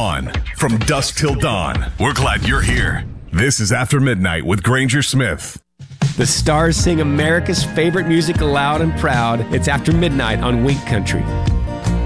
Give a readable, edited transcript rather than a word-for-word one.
on from dusk till dawn. We're glad you're here. This is After Midnight with Granger Smith. The stars sing America's favorite music loud and proud. It's After Midnight on Wink Country.